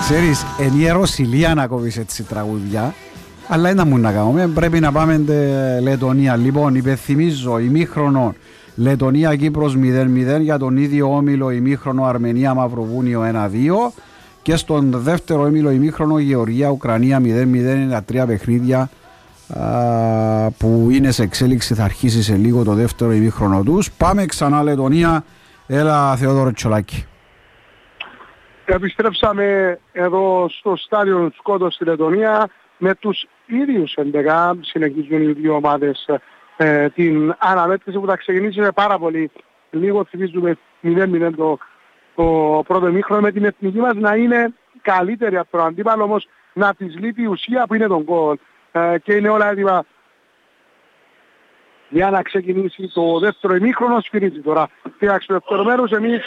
Ξέρεις, εν Ιεροσυλία να κόβεις έτσι τραγούδια, αλλά δεν μου να κάνουμε, πρέπει να πάμε Λετωνία. Λοιπόν, υπενθυμίζω, ημίχρονο Λετωνία-Κύπρος 0-0, για τον ίδιο όμιλο ημίχρονο Αρμενία-Μαυροβούνιο 1-2 και στον δεύτερο όμιλο ημίχρονο Γεωργία-Ουκρανία 0-0, είναι τα τρία παιχνίδια που είναι σε εξέλιξη, θα αρχίσει σε λίγο το δεύτερο ημίχρονο τους. Πάμε ξανά Λετωνία, έλα Θεόδωρο Τσολάκη. Επιστρέψαμε εδώ στο στάδιο Σκότος στη Λετωνία με τους ίδιους 11. Συνεχίζουν οι δύο ομάδες την αναμέτρηση που θα ξεκινήσει με πάρα πολύ λίγο. Θυμίζουμε 0-0 το πρώτο ημίχρονο, με την εθνική μας να είναι καλύτερη από τον αντίπαλο, όμως να της λείπει η ουσία που είναι τον γκολ, και είναι όλα έτοιμα για να ξεκινήσει το δεύτερο ημίχρονο. Σφυρίζει τώρα φύλαξη δευτερομέρους. Εμείς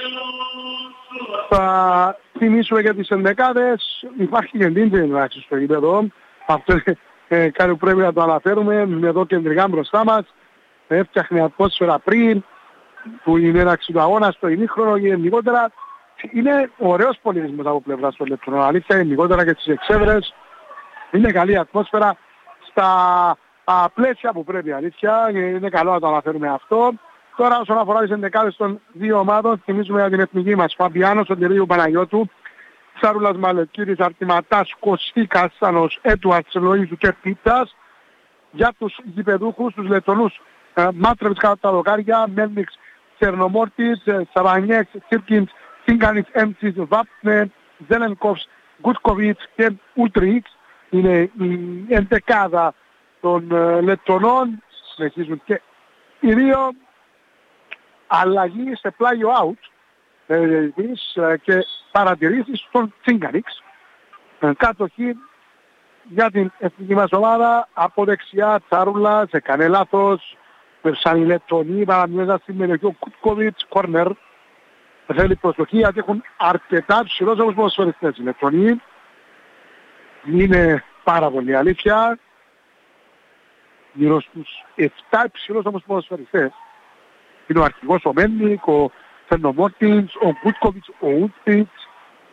θα θυμίσουμε και τις ενδεκάδες. Υπάρχει και εντύπωση στο γήπεδο. Αυτό είναι κάτι που πρέπει να το αναφέρουμε. Εδώ κεντρικά μπροστά μας έφτιαχνε ατμόσφαιρα πριν που είναι έναρξη του αγώνα στο ημίχρονο, και γενικότερα είναι ωραίος πολιτισμός από πλευράς των Λετωνών. Αλήθεια, γενικότερα και στις εξέδρες είναι καλή ατμόσφαιρα στα πλαίσια που πρέπει, αλήθεια, και είναι καλό να το αναφέρουμε αυτό. Τώρα όσον αφορά τις ενδεκάδες των δύο ομάδων, θυμίζουμε για την εθνική μας: Φαμπιάνος, Σωτηρίου Παναγιώτου, Σάρουλας Μαλεκύρης, Αρτηματάς, Κωστή Κασάνος, Έντουαρτς, Λοΐζου και Πίτσας. Για τους γηπεδούχους, τους Λετωνούς, Μάτρεβιτς κατά τα δοκάρια, Μέλνιξ, Τσερνομόρτης, Σαβανιέξ, Τσίρκινς, Σίγκανης, Έμτσις, Βάπνε, Ζέλενκοφς, Γκούτκοβιτς και Ουλτρίξ. Είναι η εντεκάδα των Λετωνών. Συνεχίζουν και οι δύο. Αλλαγή σε πλάγιο out και παρατηρήσεις στον Τσίγκανιξ. Κάτοχη για την εθνική μας ομάδα. Από δεξιά Τσάρουλας, έκανε λάθος. Περσαν οι Λετωνοί, παραμοιάζαν στην περιοχή ο Κούτκοβιτς, κόρνερ. Θέλει προσοχή γιατί έχουν αρκετά ψηλός όπως ποδοσφαιριστές οι Λετωνοί. Είναι πάρα πολύ αλήθεια. Γύρω στους 7 ψηλός όπως ποδοσφαιριστές. Είναι ο αρχηγός ο Μένικ, ο Φερνομόρτινς, ο Γκούτκοβιτς, ο Ούλτιτς,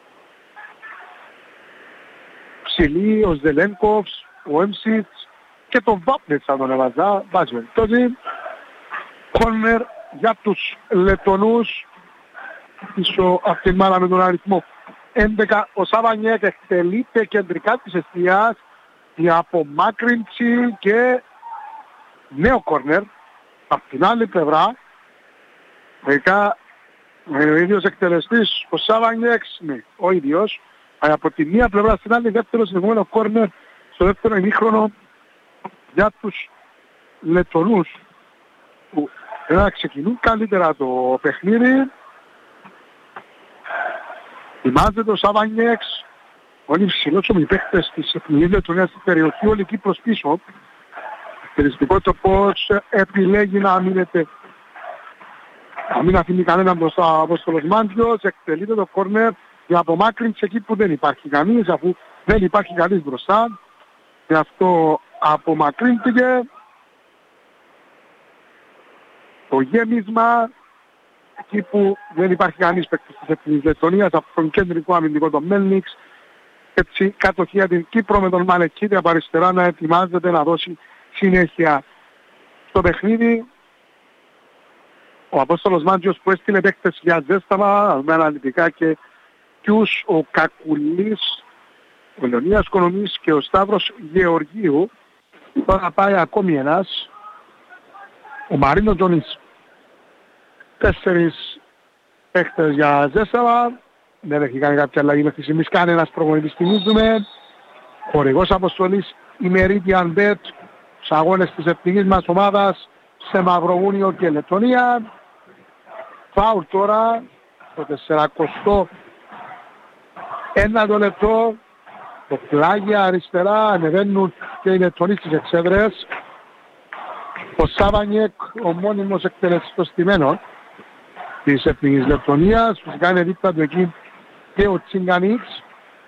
ψηλή, ο Ζελένκοφς, ο Έμσιτς και τον Βάπνετς θα τον έβαζα, βάζει βελτώσει. Κόρνερ για τους Λετωνούς, πίσω από την μάνα με τον αριθμό 11. Ο Σαβανιέκ εκτελείται κεντρικά της εστίας, η απομάκρυνση και νέο κόρνερ από την άλλη πλευρά. Τελικά ο ίδιος εκτελεστής, ο Σαβανιέξ, ναι, ο ίδιος. Από τη μία πλευρά στην άλλη, δεύτερο συνεχόμενο κόρνερ στο δεύτερο ημίχρονο για τους Λετωνούς, που να ξεκινούν καλύτερα το παιχνίδι. Θυμάται ο Σαβανιέξ, όλοι οι ψηλότσομοι παίχτες της εθνικής Λετωνίας στην περιοχή, όλοι εκεί προς πίσω. Χαρακτηριστικό το πώς επιλέγει να μείνεται, να μην αφήνει κανέναν μπροστά ο Απόστολος Μάντιος. Εκτελείται το κόρνερ, η απομάκρυνση εκεί που δεν υπάρχει κανείς, αφού δεν υπάρχει κανείς μπροστά. Γι' αυτό απομακρύνθηκε. Το γέμισμα εκεί που δεν υπάρχει κανείς παίκτης της εθνικής Λετωνίας, από τον κεντρικό αμυντικό τον Μέλνιξ. Έτσι κατοχή για την Κύπρο με τον Μαλεκίδη από αριστερά να ετοιμάζεται να δώσει συνέχεια στο παιχνίδι. Ο Απόστολος Μάντζιος που έστειλε παίκτες για ζέσταμα με αναλυτικά και ποιους, ο Κακουλής, ο Λεωνίας Κονομής και ο Σταύρος Γεωργίου. Τώρα πάει ακόμη ένας, ο Μαρίνο Τζονής. 4 παίκτες για ζέσταμα. Δεν έχει κάνει κάποια αλλαγή μέχρι στιγμής κανένας προπονητής, θυμίζουμε. Χορηγός αποστολής η Meridian Bet, στους αγώνες της εθνικής μας ομάδας σε Μαυροβούνιο και Λετωνία. Φάουλ τώρα το 41ο λεπτό. Το πλάγια αριστερά, ανεβαίνουν και οι Λετωνοί στις εξέδρες. Ο Σάβανιεκ, ο μόνιμος εκτελεστικός στημένος της εθνικής Λετωνίας, που κάνει δίπλα του εκεί και ο Τσιγκανίξ,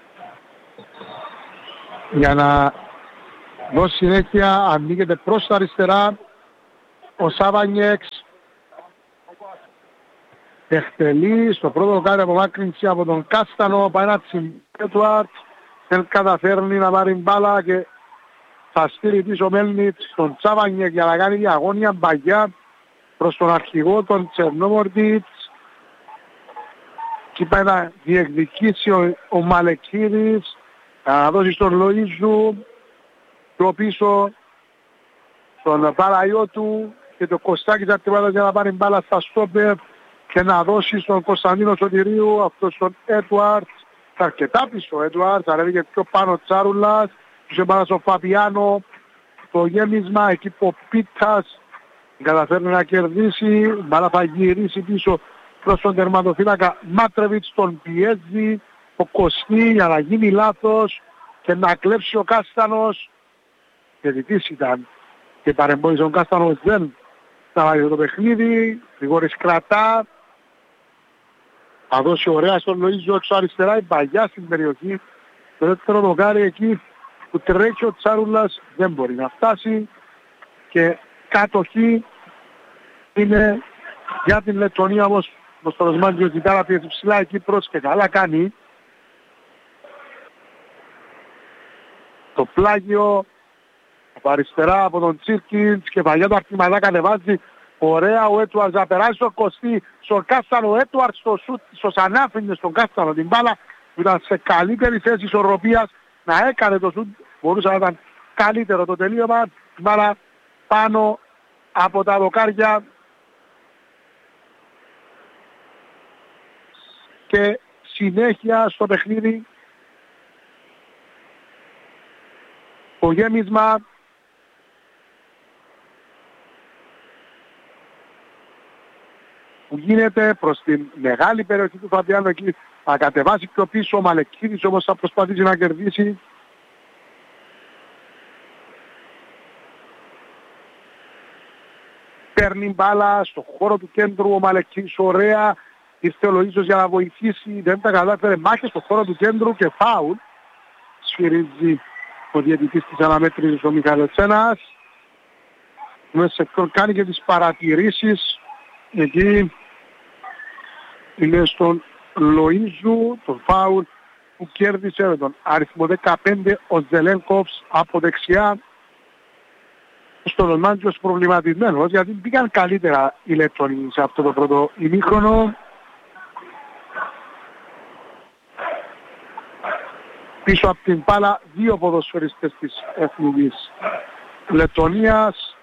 για να δώσει συνέχεια. Ανοίγεται προς τα αριστερά ο Σάβανιεξ. εκτελεί στο πρώτο δοκάρι απομάκρυνση από τον Κάστανο, πάει ένα Έτουαρτ, δεν καταφέρνει να πάρει μπάλα και θα στείλει πίσω Μέλνιτς στον Τσάβανιεκ για να κάνει διαγώνια μπαγιά προς τον αρχηγό τον Τσερνόμορτιτς. Και πάει να διεκδικήσει ο Μαλεκίδης, να δώσει στον Λοΐζου, το πίσω στον Παραϊώτου και το Κωστάκης αρτιμάτας για να πάρει μπάλα στα στόπερ και να δώσει στον Κωνσταντίνο Σωτηρίου, αυτό στον Έτουαρτ. Αρκετά πίσω ο Έτουαρτ, ανέβηκε πιο πάνω Τσάρουλας, πίσω πάνω στον Φαπιάνο, το γέμισμα εκεί που ο Πίτας καταφέρνει να κερδίσει, μπάλα θα γυρίσει πίσω προς τον τερματοφύλακα Μάτρεβιτς, τον πιέζει ο Κωστή για να γίνει λάθος και να κλέψει ο Κάστανος. Διαιτητής ήταν και παρεμπόδισε ο Κάστανος, δεν θα βάλει το παιχνίδι, Γρηγόρης κρατά, θα δώσει ωραία στον Λοΐζο έξω αριστερά, η παγιά στην περιοχή, το δεύτερο δοκάρι εκεί που τρέχει ο Τσάρουλας δεν μπορεί να φτάσει και κατοχή είναι για την Λετωνία, όμως ο Στροσμάντιος ζητά να πιέσει ψηλά εκεί προς και καλά κάνει. Το πλάγιο από αριστερά από τον Τσίρκινς και παλιά το αρτηματά κατεβάζει ωραία ο Έτουαρτς να περάσει στο Κωστή, στον Κάστανο. Ο Έτουαρτς στο σουτ, στο Σανάφινε στον Κάστανο την μπάλα που ήταν σε καλύτερη θέση ισορροπίας να έκανε το σουτ, μπορούσε να ήταν καλύτερο το τελείωμα, την μπάλα πάνω από τα δοκάρια και συνέχεια στο παιχνίδι. Το γέμισμα που γίνεται προς την μεγάλη περιοχή του Φαμπιάνου, εκεί θα κατεβάσει πιο πίσω ο Μαλεκίδης, όμως θα προσπαθήσει να κερδίσει. Παίρνει μπάλα στο χώρο του κέντρου ο Μαλεκίδης, ωραία, ήρθε ο Λοΐζος για να βοηθήσει, δεν τα κατάφερε, μάχες στο χώρο του κέντρου και φάουλ. Σφυρίζει ο διαιτητής της αναμέτρησης ο Μιχαλετσένας. Μέσα σε ποιον κάνει και τις παρατηρήσεις. Εκεί είναι στον Λοΐζου το φάουλ που κέρδισε με τον αριθμό 15 ο Ζελένκοφς από δεξιά. Στον Λομάντζος προβληματισμένος γιατί πήγαν καλύτερα οι Λετώνοι σε αυτό το πρώτο ημίχρονο. Πίσω από την μπάλα δύο ποδοσφαιριστές της Εθνικής Λετωνίας.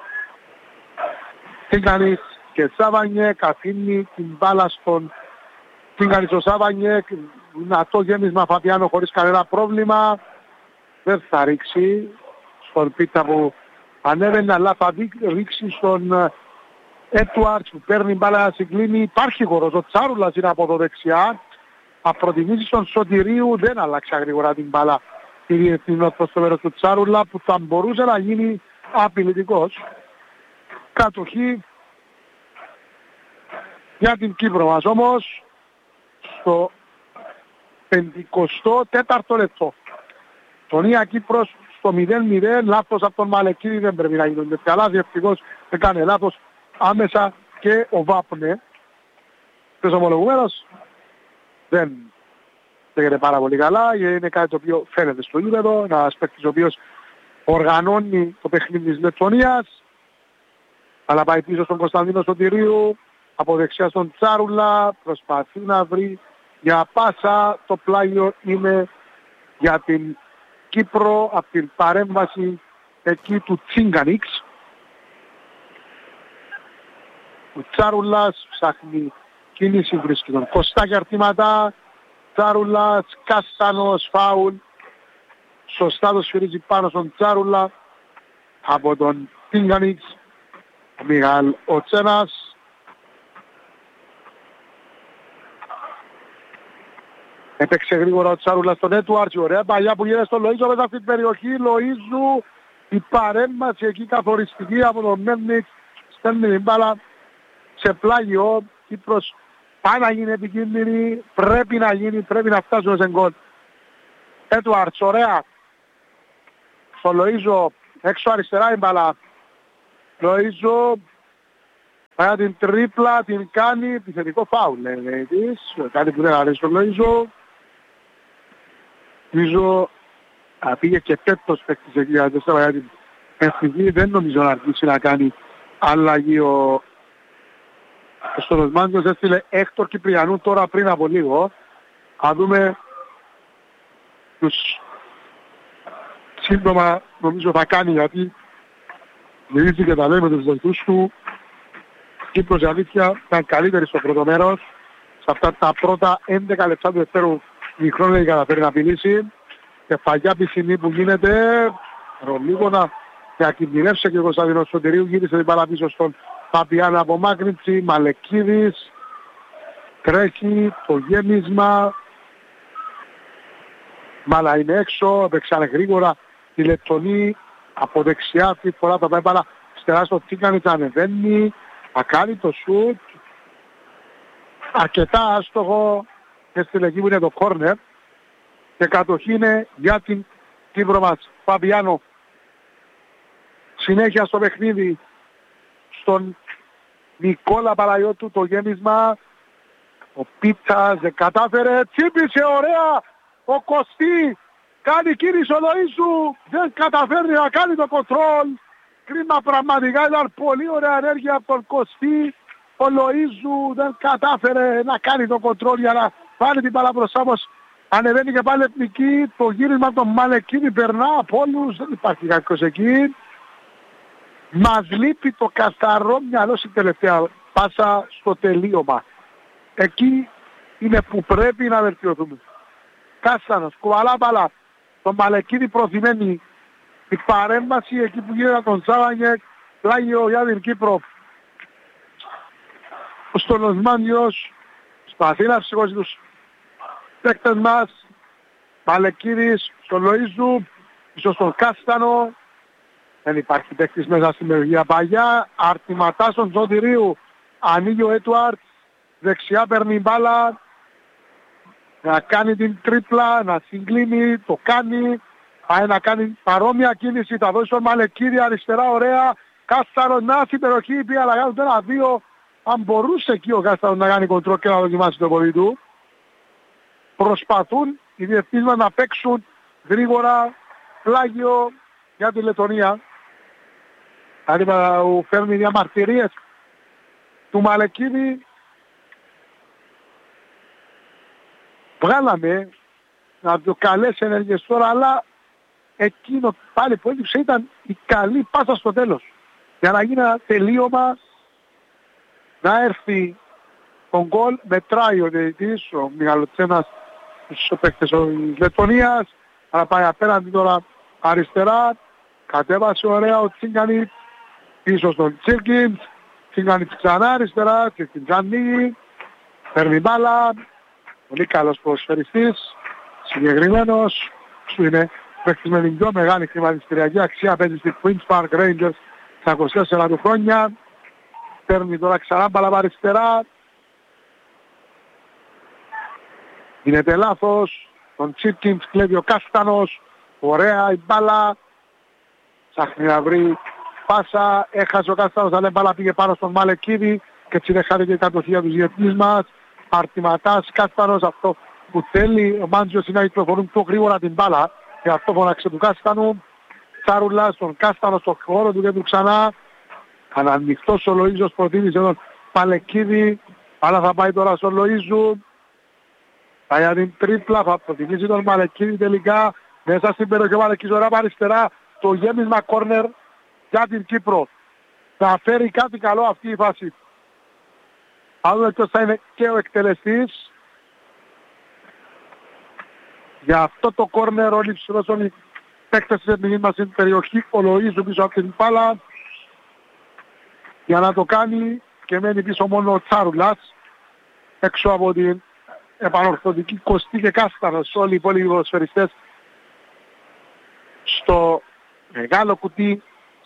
Τίνκανης και Σάβανιεκ, αφήνει την μπάλα στον Τίνκανης ο Σάβανιεκ, δυνατό γέμισμα Φαπιάνο χωρίς κανένα πρόβλημα. Δεν θα ρίξει στον Πίτα που ανέβαινε, αλλά θα ρίξει στον Έτουαρτς που παίρνει μπάλα να συγκλίνει. Υπάρχει χώρος, ο Τσάρουλας είναι από το δεξιά. Θα προτιμήσει στον Σωτηρίου, δεν αλλάξει γρήγορα την μπάλα η διευθυνότητα προς το μέρος του Τσάρουλα που θα μπορούσε να γίνει απειλητικός. Κατοχή για την Κύπρο μας όμως στο 54ο λεπτό. Τονία Κύπρος στο 0-0, λάθος από τον Μαλεκίδη, δεν πρέπει να γίνονται τέτοια λάθη, ευτυχώς έκανε λάθος άμεσα και ο Βάπνε. Πες ομολογουμένος δεν στέκεται πάρα πολύ καλά, είναι κάτι το οποίο φαίνεται στο γήπεδο, ένας παίκτης ο οποίος οργανώνει το παιχνίδι της Λετωνίας, αλλά πάει πίσω στον Κωνσταντίνο Σωτηρίου, από δεξιά στον Τσάρουλα, προσπαθεί να βρει για πάσα, το πλάγιο είναι για την Κύπρο από την παρέμβαση εκεί του Τσίγκανιξ. Ο Τσάρουλας ψάχνει κίνηση, βρίσκει τον Κωστάκη αρτήματα, Τσάρουλας, Κάστανος, φάουλ, σωστά το σφυρίζει πάνω στον Τσάρουλα από τον Τσίγκανιξ, ο Μιχάλ ο Τσένας. Έπαιξε γρήγορα ο Τσάρουλας στον Έτουαρτς, ωραία παλιά που γίνεται στον Λοΐζο μέσα αυτή την περιοχή. Λοΐζου, η παρέμβαση εκεί καθοριστική από τον Μέλνιτς, στέλνει την μπάλα σε πλάγιο. Κύπρος πάει να γίνει επικίνδυνη, πρέπει να γίνει, πρέπει να φτάσουμε σε γκολ. Έτουαρτς, ωραία. Στο Λοΐζο, έξω αριστερά η μπάλα. Λοΐζο, Άρα την τρίπλα την κάνει, επιθετικό φάουλ λέει της, κάτι που δεν αρέσει στον Λοΐζο. Νομίζω πήγε και τέτος παίκτης εκεί για την εθνική, δεν νομίζω να αρχίσει να κάνει αλλαγή ο Στολοσμάνιος. Έστειλε Έκτορ Κυπριανού τώρα πριν από λίγο. Αν δούμε τους σύντομα νομίζω θα κάνει, γιατί γυρίζει και τα λέει με τους βοηθούς του. Κύπρος η αλήθεια ήταν καλύτερη στο πρώτο μέρος. Σε αυτά τα πρώτα 11 λεπτά του δεύτερου μικρόν δεν καταφέρει να απειλήσει. Και φαγιά πισινή που γίνεται, λίγο να διακινδυνεύσε και ο Κωνσταντίνος Σωτηρίου, γύρισε την μπάλα πίσω στον Παπιάνα από Μάκρυντσι, Μαλεκίδης, τρέχει το γέμισμα, Μάλα είναι έξω, έπαιξαν γρήγορα οι Λεπτονοί από δεξιά, αυτή τη φορά θα πάει μπάλα στερά στο Τίκανιτς, ανεβαίνει, ακάνει το σουτ, αρκετά άστοχο και στη λεγή που είναι το κόρνερ και κατοχή είναι για την Κύπρο μας. Φαμπιάνο συνέχεια στο παιχνίδι στον Νικόλα Παλαϊώτου το γέμισμα, ο Πίτσας δεν κατάφερε, τσίπησε ωραία ο Κωστή, κάνει κίνηση ο Λοΐζου, δεν καταφέρνει να κάνει το κοντρόλ. Κρίμα πραγματικά, ήταν πολύ ωραία ενέργεια από τον Κωστή. Ο Λοΐζου δεν κατάφερε να κάνει το κοντρόλ για να πάρει την μπάλα μπροστά, όμως ανεβαίνει και πάλι εθνική. Το γύρισμα από τον Μαλεκίνη περνά από όλους, δεν υπάρχει κάποιος εκεί. Μας λείπει το καθαρό μυαλό στην τελευταία πάσα στο τελείωμα. Εκεί είναι που πρέπει να βελτιωθούμε. Κάστανος, κουβαλά μπάλα, τον Μαλεκίνη προθυμένη. Η παρέμβαση εκεί που γίνεται τον Σάβανιεκ, πλάγιο για την Κύπρο. Ο Στολοσμάνιος σπαθεί να ψυχώσει τους παίκτες μας. Μαλεκίνης στον Λοΐζου, ίσως στον Κάστανο. Δεν υπάρχει παίκτης μέσα στη μεριά παγιά. Αρτηματά στον Τζοντηρίου. Ανοίγει ο Έτουαρτ. Δεξιά παίρνει μπάλα. Να κάνει την τρίπλα, να συγκλίνει, το κάνει. Πάει να κάνει παρόμοια κίνηση, θα δώσει τον Μαλεκίδη αριστερά, ωραία. Κάσταρος να στην περιοχή, πήγε αλλά κάνουν ένα δύο. Αν μπορούσε εκεί ο Κάσταρος να κάνει κοντρόλ και να δοκιμάσει το πόδι του. Προσπαθούν οι διεθνείς μας να παίξουν γρήγορα, πλάγιο για τη Λετωνία. Δηλαδή φέρνει διαμαρτυρίες του Μαλεκίδη. Βγάλαμε να δω καλές ενέργειες τώρα, αλλά εκείνο πάλι που έλειψε ήταν η καλή πάσα στο τέλος. Για να γίνει ένα τελείωμα, να έρθει τον γκολ, μετράει ο διαιτητής, ο Μιγαλοτσένας, ο παίκτες της Λετωνίας, αλλά πάει απέναντι τώρα αριστερά, κατέβασε ωραία ο Τσίγκανιτς, πίσω στον Τσίρκινς, Τσίγκανιτς ξανά αριστερά, Τσίρκινς ανοίγει, παίρνει μπάλα, πολύ καλός ποδοσφαιριστής, συγκεκριμένος, σου είναι παίκτης με την πιο μεγάλη χρηματιστηριακή αξία, παίζει στη Queen's Park Rangers στα 24 του χρόνια, παίρνει τώρα ξανά μπάλα αριστερά, γίνεται λάθος, τον Τσίπκινς κλέβει ο Κάστανος, ωραία η μπάλα, ψάχνει να βρει πάσα, έχασε ο Κάστανος, αλλά η μπάλα πήγε πάνω στον Μαλεκίδη και έτσι δεν χάρηκε η κατοχή τους διεθνείς μας. Αρτηματάς, Κάστανος, αυτό που θέλει ο Μάντζιος είναι να κυκλοφορούν πιο γρήγορα την μπάλα και αυτό φωνάξε του Κάστανου. Τσάρουλα στον Κάστανο στον χώρο του και του ξανά. Ανανοιχτός ο Λοΐζος προτίμησε τον Μαλεκίδη, αλλά θα πάει τώρα στον Λοΐζου. Θα για την τρίπλα, θα προτιμήσει τον Μαλεκίδη τελικά. Μέσα στην περιοχή ο Μαλεκίδης ωραία αριστερά, το γέμισμα κόρνερ για την Κύπρο. Θα φέρει κάτι καλό αυτή η φάση. Άλλο ποιος θα είναι και ο εκτελεστής. Για αυτό το κόρνερ όλοι ψηλώσουν οι παίκτες της εθνικής μας στην περιοχή. Ο Λοΐζου πίσω από την μπάλα. Για να το κάνει και μένει πίσω μόνο ο Τσάρουλας. Έξω από την επανορθωτική Κωστή και Κάστανος. Όλοι οι υπόλοιποι ποδοσφαιριστές στο μεγάλο κουτί.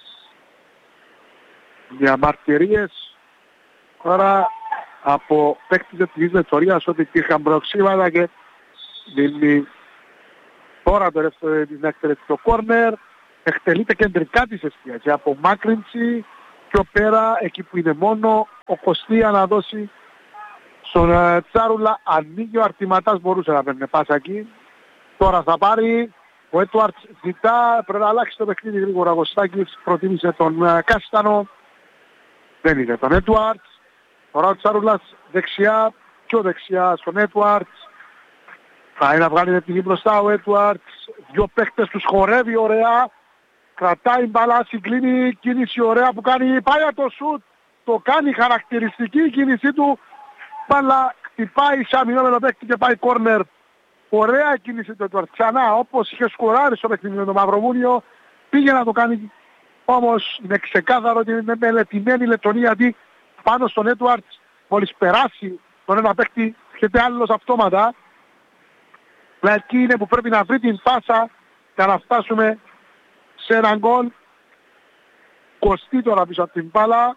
Διαμαρτυρίες. Τώρα από παίκτες της Λετωνίας ότι υπήρχαν προξήματα και δίνει τώρα το ρεύστο της να εκτελέσει το κόρνερ. Εκτελείται κεντρικά της εστίας από Μάκρυντσι, πιο πέρα, εκεί που είναι μόνο ο Κωστή να δώσει στον Τσάρουλα. Ανοίγει ο Αρτηματάς, μπορούσε να παίρνει πάσα εκεί. Τώρα θα πάρει, ο Έτουαρτς ζητά, πρέπει να αλλάξει το παιχνίδι γρήγορα. Ο Κωστάκης προτίμησε τον Κάστανο, δεν είναι τον Έτουαρτς. Τώρα ο Τσάρουλας δεξιά, πιο δεξιά στον Έτουαρτς. Θα είναι να βγάλει την μπροστά ο Έτουαρτς, δύο παίχτες τους χορεύει ωραία. Κρατάει μπαλά, συγκλίνει, κίνηση ωραία που κάνει, πάει για το σουτ. Το κάνει, χαρακτηριστική η κίνησή του. Μπαλά χτυπάει σαν μηνόμενο παίκτη και πάει κόρνερ. Ωραία κίνηση του Έτουαρτς. Ξανά όπως είχε σκοράρει στο παιχνίδι με το Μαυροβούνιο, πήγε να το κάνει. Όμως είναι ξεκάθαρο ότι είναι μελετημένη η Λεττονία, γιατί πάνω στον Έτουαρτς μόλις περάσει τον ένα παίκτη έρχεται άλλος αυτόματα. Εκεί είναι που πρέπει να βρει την πάσα για να φτάσουμε σε έναν γκολ. Κωστή τώρα πίσω από την μπάλα.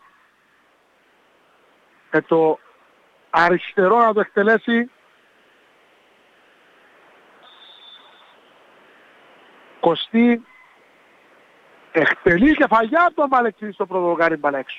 Το αριστερό να το εκτελέσει. Κωστή εκτελεί και φαγιά τον Μαλεκίδη στο πρώτο δοκάρι μπάλα έξω.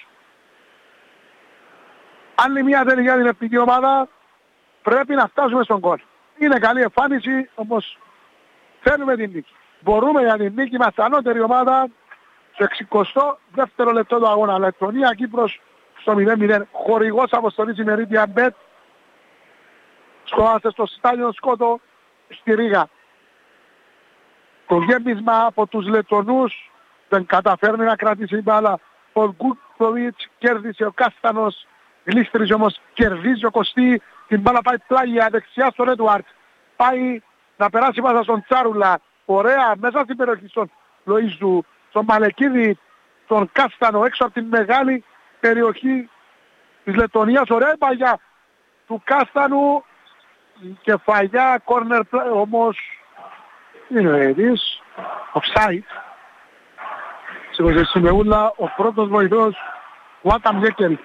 Άλλη μια δεν είναι για την εθνική ομάδα. Πρέπει να φτάσουμε στον γκολ. Είναι καλή εμφάνιση, όμως θέλουμε την νίκη. Μπορούμε για την νίκη, είμαστε ανώτερη ομάδα. Στο 62ο λεπτό του αγώνα. Λεττονία Κύπρος στο 0-0. Χορηγός αποστολής ημερίδια Bet. Σκόμαστε στο Στάδιο Σκότο στη Ρήγα. Το γέμισμα από τους Λεττονούς δεν καταφέρνει να κρατήσει την μπάλα. Ο Γκούτοβιτς κέρδισε, ο Κάστανος γλίστριζε, όμως κερδίζει ο Κωστή. Την μπάλα πάει πλάγια δεξιά στον Έντουαρτ. Πάει να περάσει πάσα στον Τσάρουλα. Ωραία μέσα στην περιοχή στον Λοΐζου, στον Μαλεκίδη, τον Κάστανο έξω από την μεγάλη περιοχή της Λεττονίας. Ωραία η παγιά του Κάστανου. Κεφαλιά, κόρνερ όμως είναι ο Εδής, offside. Σίγουρα στη Μεούλα ο πρώτος βοηθός Βάταμ Γέκελ.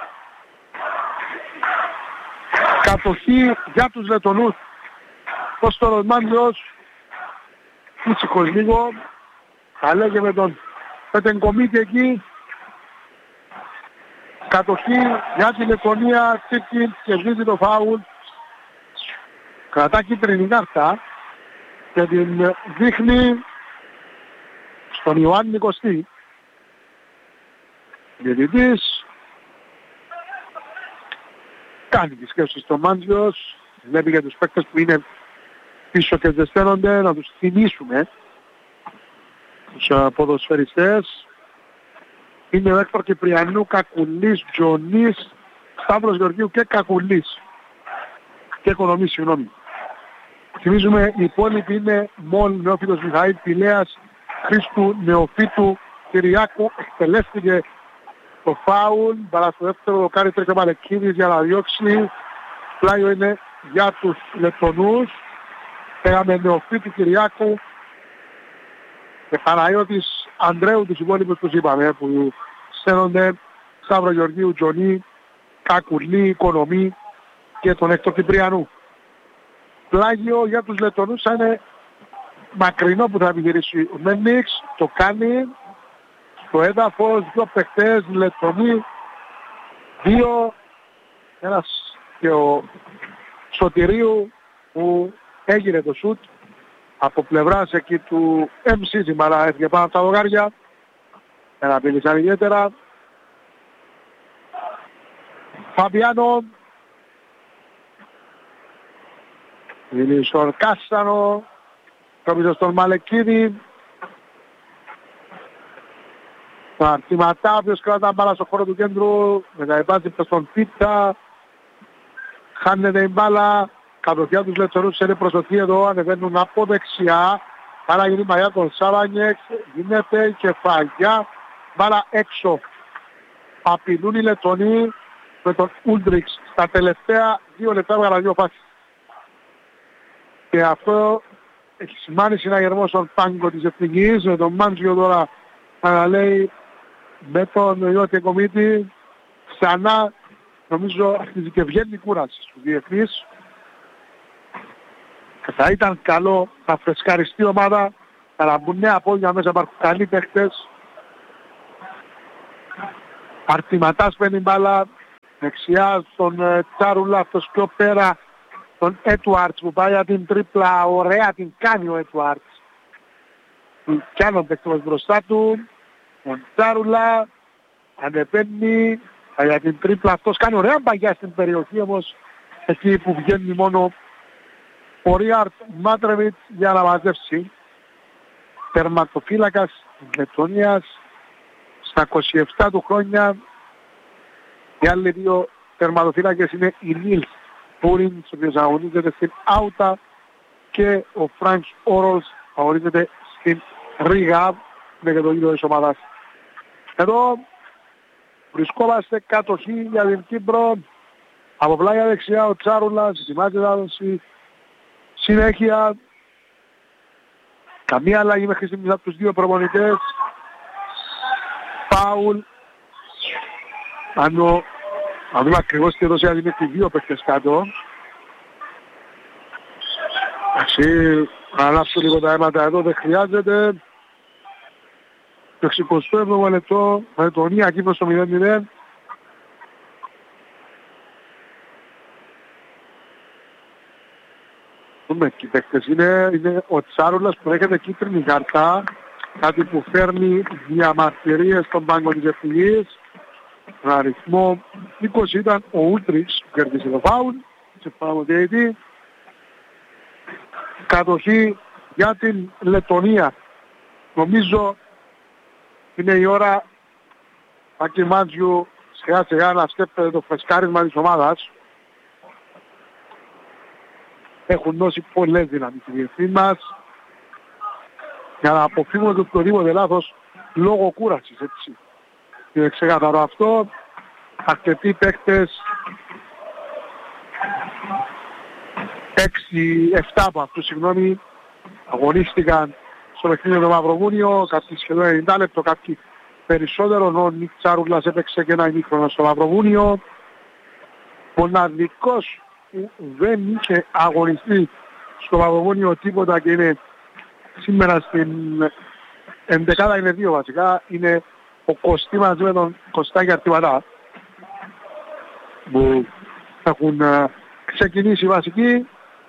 Κατοχή για τους Λεττονούς. Κώστορος Μάντλιος ήσυχος λίγο. Θα λέγε με τον Πετεγκομίτη εκεί. Κατοχή για τη Λεττονία. Τσίπκιν και βρίσκει το φάουλ. Κρατά κίτρινη κάρτα και την δείχνει στον Ιωάννη Κωστή. Διαιτητής κάνει τη σκέψη στο Μάντζιος. Βλέπει για τους παίκτες που είναι πίσω και ζεσταίνονται να τους θυμίσουμε τους ποδοσφαιριστές. Είναι ο Έκτορ Κυπριανού, Κακουλής, Τζονής, Σταύρος Γεωργίου και Κακουλής. Και Οικονομής, συγγνώμη. Θυμίζουμε οι υπόλοιποι είναι Μόλ, Νεόφυτος Μιχαήλ, Πηλέας, Χρήστου, Νεοφύτου, Κυριάκου. Εκτελέστηκε το φάουλ. Παρά στο δεύτερο δοκάρι τρέχει ο Μαλεκίδης για να διώξει. Πλάιο είναι για τους Λεττονούς. Πέραμε Νεοφύτου, Κυριάκου και Παναγιώτης Ανδρέου, τους υπόλοιπους τους είπαμε, που στέλνονται Σταύρο Γεωργίου, Τζονί, Κακουλή, Οικονομή και τον Έκτορ Κυπριανού. Πλάγιο για τους Λεττονούς θα είναι μακρινό που θα επιχειρήσει ο Μένιξ, το κάνει στο έδαφος, δύο παιχτές Λεττονοί, δύο, ένας και ο Σωτηρίου που έγινε το σουτ από πλευράς εκεί του MC Ζημαρά, έφυγε πάνω από τα δογάρια, δεν απειλήσαν ιδιαίτερα. Φαμπιάνο είναι στον Κάστανο, κόμπισε στον Μαλεκίδη. Το Αρτηματά, ο οποίος κρατά μπάλα στο χώρο του κέντρου, μεταβάζει προς τον Πίτα, χάνεται η μπάλα, κατοχιά τους Λεττονούς είναι προσοχή εδώ, ανεβαίνουν από δεξιά, άρα γίνει μαγιά τον Σάβανιεξ, γίνεται κεφαλιά, μπάλα έξω. Απειλούν οι Λεττονοί με τον Ούλτριξ στα τελευταία 2 λεπτά για δύο φάσεις. Και αυτό έχει σημάνει συναγερμό στον πάγκο της Εθνικής, με τον Μάντζιο τώρα να λέει με τον Ιώτη Κομίτη, ξανά νομίζω αρχίζει και βγαίνει η κούραση στους διεθνείς. Και θα ήταν καλό να φρεσκαριστεί η ομάδα, να μπουν νέα πόδια μέσα, υπάρχουν καλοί παίχτες. Αρτηματάς παίρνει μπάλα δεξιά στον Τσάρουλα, αυτός πιο πέρα τον Έτουαρτς που πάει για την τρίπλα, ωραία την κάνει ο Έτουαρτς. Κι άλλον παίκτης μπροστά του, τον Τσάρουλα, ανεβαίνει για την τρίπλα, αυτός κάνει ωραία παγιά στην περιοχή όμως, εκεί που βγαίνει μόνο ο Ρίαρτ Μάτρεβιτς για να μαζεύσει. Τερματοφύλακας Λετωνίας στα 27 του χρόνια. Οι άλλοι δύο τερματοφύλακες είναι η Νίλς Πούριν, ο οποίος αγωνίζεται στην Άουτα, και ο Φρανκς Όρολς αγωνίζεται στην Ρίγα, με και το ίδιο της ομάδας. Εδώ βρισκόμαστε κατοχή για την Κύπρο. Από πλάγια δεξιά ο Τσάρουλας ετοιμάζεται να δώσει συνέχεια. Καμία αλλαγή μέχρι στιγμής από τους δύο προπονητές. Φάουλ. Αν δούμε ακριβώς τι έδωσε, είναι και δύο παίκτες κάτω. Ας ανάψω λίγο τα αίματα εδώ, δεν χρειάζεται. Το 67ο λεπτό, Λετωνία Κύπρος στο 0-0. Δούμε και οι παίκτες είναι ο Τσάρουλας που έχετε κίτρινη κάρτα, κάτι που φέρνει διαμαρτυρίες στον πάγκο της ευθυγής. Τον αριθμό 20 ήταν ο Ούλτριξ που κέρδισε το φάουλ, σε παραμοντιαίτη. Κατοχή για την Λετωνία. Νομίζω είναι η ώρα Άκη Μάντζιου σιγά σιγά να σκέφτεται το φρεσκάρισμα της ομάδας. Έχουν δώσει πολλές δυνάμεις οι διευθύνοι μας για να αποφύγουν το οποιοδήποτε λάθος λόγω κούρασης, έτσι. Είναι ξεκάθαρο αυτό. Αρκετοί παίκτες, 6-7 από αυτούς, συγγνώμη, αγωνίστηκαν στο παιχνίδι με το Μαυροβούνιο, κάποιοι σχεδόν 90 λεπτό, κάποιοι περισσότερο. Ο Νικ Τσάρουλας έπαιξε και ένα ημίχρονο στο Μαυροβούνιο. Μοναδικός που δεν είχε αγωνιστεί στο Μαυροβούνιο τίποτα και είναι σήμερα στην ενδεκάδα, είναι δύο βασικά, είναι ο Κωστή μαζί με τον Κωστάκη Αρτηματά που έχουν ξεκινήσει βασικοί.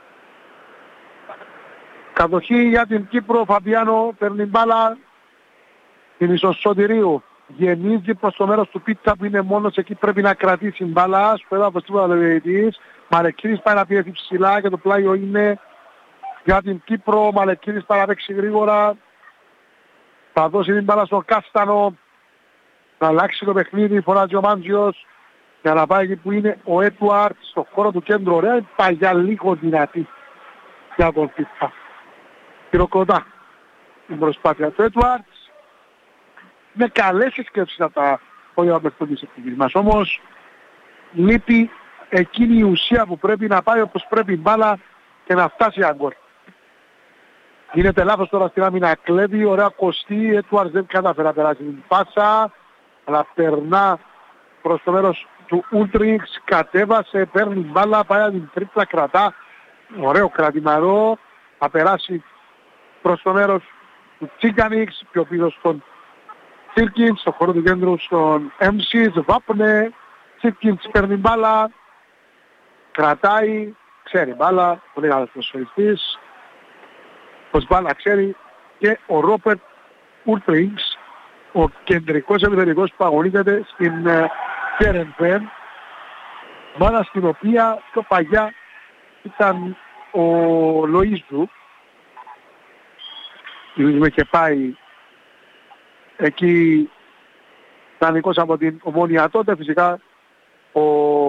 Κατοχή για την Κύπρο, Φαμπιάνο παίρνει μπάλα, την Ισοσωτηρίου γεννίζει προς το μέρος του Πίτσα που είναι μόνος εκεί, πρέπει να κρατήσει μπάλα, στο έδαφος τίποτα ο διαιτητής. Μαλεκκίνης πάει να πιέσει ψηλά και το πλάγιο είναι για την Κύπρο. Μαλεκκίνης πάει να παίξει γρήγορα, θα δώσει την μπάλα στον Κάστανο να αλλάξει το παιχνίδι, φωνάζει ο Μάντζιος για να πάει εκεί που είναι ο Έτουαρτ στο χώρο του κέντρου. Ωραία, η παγιά λίγο δυνατή για τον Πίτσα. Χειροκροτά την προσπάθεια του Έτουαρτ. Με καλές σκέψεις από τα πόδια παιχνίδια της εθνικής μας. Όμως λείπει εκείνη η ουσία που πρέπει να πάει όπως πρέπει η μπάλα και να φτάσει αγκόρ. Γίνεται λάθος τώρα στην άμυνα, κλέβει, ωραία Κωστή, Έτουαρτς δεν καταφέρει να περάσει την πάσα, αλλά περνά προς το μέρος του Ούλτριξ, κατέβασε, παίρνει μπάλα, πάει την τρίπλα, κρατά, ωραίο κρατημαρό, θα περάσει προς το μέρος του Τσίκανιξ, πιο πίσω στον Τσίρκινς, στο χώρο του κέντρου στον Έμσις, Βάπνε, Τσίρκινς παίρνει μπάλα, κρατάει, ξέρει μπάλα, πολύ καλός προσφαιριστής, πως μπάλα ξέρει, και ο Ρόπερτ Ούλτριξ, ο κεντρικός επιθετικός που αγωνίζεται στην Χέρενφεν, μάνα στην οποία πιο παλιά ήταν ο Λοΐζου, που είχε πάει εκεί δανεικός από την Ομόνια τότε. Φυσικά ο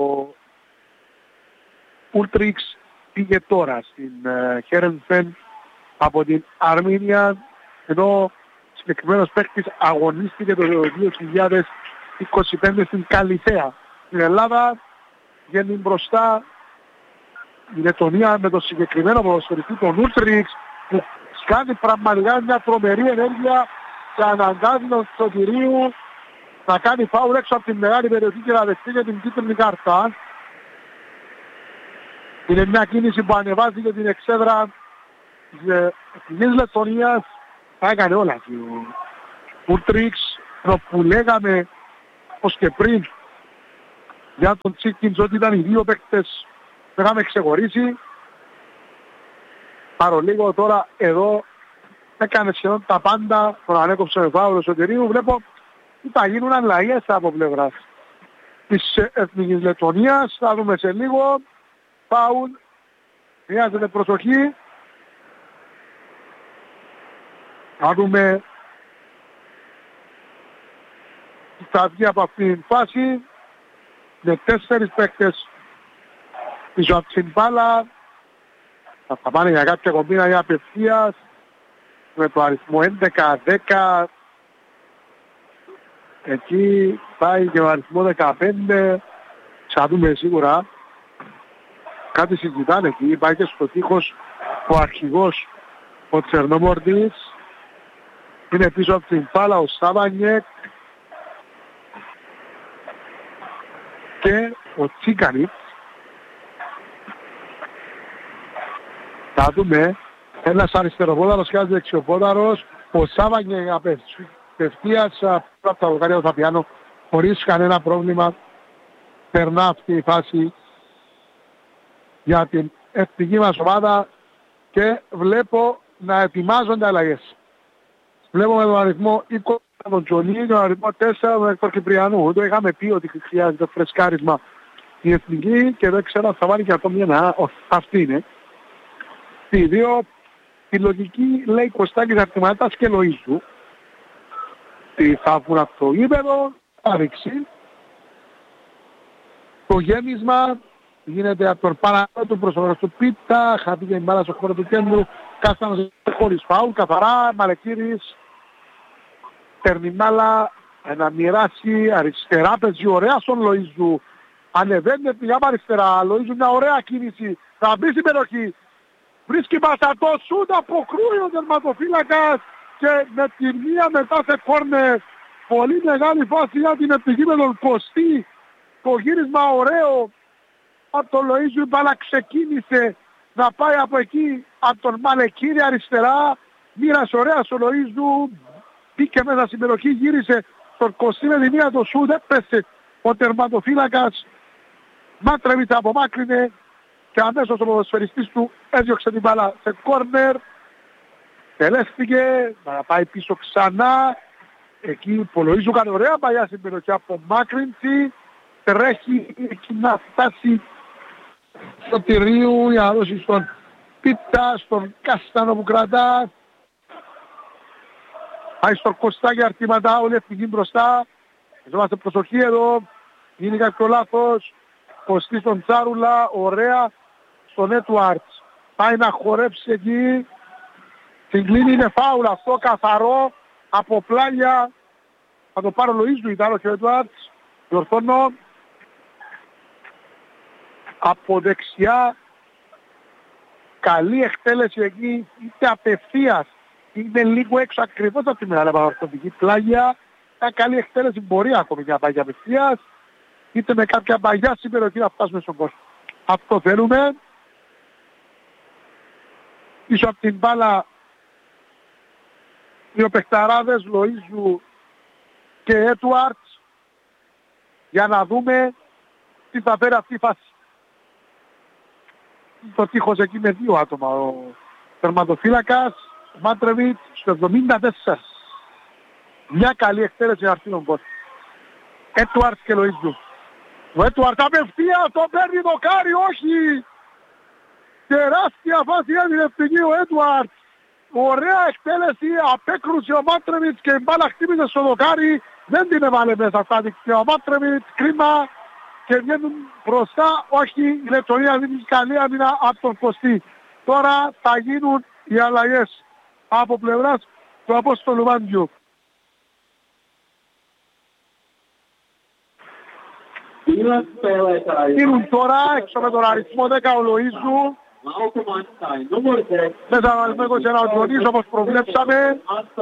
Ούλτριξ πήγε τώρα στην Χέρενφεν από την Αρμίνια, ενώ συγκεκριμένος παίκτης αγωνίστηκε το 2025 στην Καλυθέα. Στην Ελλάδα βγαίνει μπροστά η Λετωνία με το συγκεκριμένο ποδοσφαιριστή τον Ούλτριξ, που κάνει πραγματικά μια τρομερή ενέργεια και αναγκάζει τον Σωτηρίου να κάνει φάουλ έξω από την μεγάλη περιοχή και να δεχτεί για την κίτρινη κάρτα. Είναι μια κίνηση που ανεβάζει και την εξέδρα της Λετωνίας. Θα έκανε όλα ο Ούλτριξ, που λέγαμε όπως και πριν για τον Τσίκινς ότι ήταν οι δύο παίκτες που είχαμε ξεχωρίσει. Παρολίγο τώρα εδώ έκανε σχεδόν τα πάντα, τον ανέκοψε με φάουλ ο Σωτηρίου. Βλέπω ότι θα γίνουν αλλαγές από πλευράς της Εθνικής Λετωνίας. Θα δούμε σε λίγο. Φάουλ. Χρειάζεται προσοχή. Θα δούμε τι θα βγει από αυτήν την φάση. Με 4 παίκτες πίσω από την μπάλα. Θα πάνε για κάποια κομπίνα για απευθείας. Με το αριθμό 11-10. Εκεί πάει και ο αριθμό 15. Θα δούμε σίγουρα. Κάτι συζητάνε εκεί. Πάει και στο τείχος ο αρχηγός ο Τσερνόμορντης. Είναι πίσω από την μπάλα ο Σάβανιεκ. Και ο Τσίκανιτς. Θα δούμε. Ένας αριστεροπόδαρος και ένας δεξιοπόδαρος. Ο Σάβανιεκ απευθείας από τα λογάρια του Θαπιάνο χωρίς κανένα πρόβλημα. Περνά αυτή η φάση για την εθνική μας ομάδα και βλέπω να ετοιμάζονται αλλαγές. Βλέπω με τον αριθμό 20 τον Τζονί και τον αριθμό 4 τον Έκτορ Κυπριανού. Το είχαμε πει ότι χρειάζεται φρεσκάρισμα η εθνική και δεν ξέρω αν θα βάλει και ακόμη ένα. Αυτή είναι. Οι δύο, η λογική λέει Κωστάκης Αρτηματάς και Λοΐζου. Τι θα βγουν από το γήπεδο, θα ρίξει. Το γέμισμα γίνεται από τον παρακάτω του προσωπικού του Πίτα, χαθήκε η μπάλα στο χώρο του κέντρου, κάστανος χωρίς φάουλ, καθαρά, Μαλεκύρης, παίρνει μπάλα, να μοιράσει αριστερά, παίζει ωραία στον Λοΐζου, ανεβαίνει πηγά αριστερά, Λοΐζου μια ωραία κίνηση, θα μπει στην περιοχή, βρίσκει μπασατό σούτ, αποκρούει ο τερματοφύλακας και με τη μία μετά σε κόρνερ, πολύ μεγάλη φάση για την εθνική με τον Κωστή, το γύρισμα ωραίο, από τον Λοΐζου η μπάλα ξεκίνησε να πάει από εκεί, από τον Μαλεκύρη αριστερά, μοίρασε ωραία στον Λοΐζου, μπήκε μέσα στην περιοχή, γύρισε στον Κωστή με τη μία το σούτ, έπεσε ο τερματοφύλακας, Μάτρεβιτς απομάκρυνε και αμέσως ο ποδοσφαιριστής του έδιωξε την μπάλα σε κόρνερ, τελέστηκε, να πάει πίσω ξανά, εκεί ο Λοΐζου κάνει ωραία παλιά στην περιοχή από μάκρυνση, τρέχει εκεί να φτάσει στο Τυρίου για να δώσει στον Πίτα, στον Κάστανο που κρατά. Πάει στον Κωστάκη αρτήματα, όλη εθνική μπροστά. Είμαστε προσοχή εδώ, γίνει κάποιο λάθος. Κωστή στον Τσάρουλα, ωραία, στον Έτουαρτς. Πάει να χορέψει εκεί. Την κλείνει, είναι φάουλ αυτό, καθαρό, από πλάγια. Θα το πάρω Λοΐζου, ήταν όχι ο Έτουαρτς. Διορθώνω. Από δεξιά, καλή εκτέλεση εκεί, είτε απευθείας, είναι λίγο έξω ακριβώς από τη μεγάλη παρορθωτική πλάγια. Μια καλή εκτέλεση μπορεί ακόμη να πάει απευθείας, είτε με κάποια παγιά συμπεριοχή να φτάσουμε στον κόσμο. Αυτό θέλουμε. Πίσω από την μπάλα, δύο παιχταράδες, Λοΐζου και Έτουαρτς, για να δούμε τι θα φέρει αυτή η φάση. Το τείχος εκεί με δύο άτομα. Ο τερματοφύλακας, ο Μάτρεβιτς, στο 74. Μια καλή εκτέλεση αρτήνων πόντων. Έτουαρτς και Λοΐζου. Ο Έτουαρτς απευθείας το παίρνει το κάρι, όχι! Τεράστια φάση έδινε ευθυνή ο Έτουαρτς. Ωραία εκτέλεση, απέκρουσε ο Μάτρεβιτς και η μπάλα χτύπησε στο δοκάρι. Δεν την έβαλε μέσα αυτά δείχνει ο Μάτρεβιτς, κρίμα. Και βγαίνουν μπροστά, όχι, η Λετωνία δίνει καλή άμυνα από τον Κωστή. Τώρα θα γίνουν οι αλλαγές από πλευράς του Απόστολου Βάντιου. Γίνουν τώρα έξω με τον αριθμό 10 ο Λοΐζου. Μέσα από αριθμό 21 ο Τζονής όπως προβλέψαμε.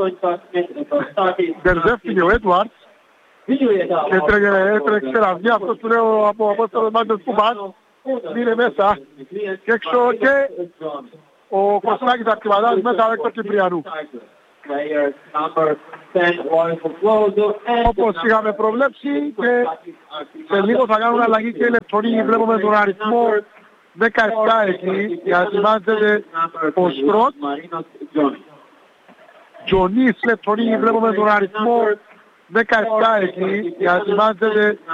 Μπερδεύτηκε ο Έντουαρτς. Και έτρεξε να βγει αυτός που λέω από Απόστολο Μάντες που πάνε. Είναι μέσα. Και έξω και ο Κωστάκης Αρτηματάς μέσα από Έκτορ Κυπριανού. Όπως είχαμε προβλέψει και σε λίγο θα κάνουμε αλλαγή και ηλεκτρονική. Βλέπουμε τον αριθμό 17 εκεί, γιατί ετοιμάζεται ο Στρότ. Τζονής ηλεκτρονική, βλέπουμε τον αριθμό 17 εκεί, γιατί ετοιμάζεται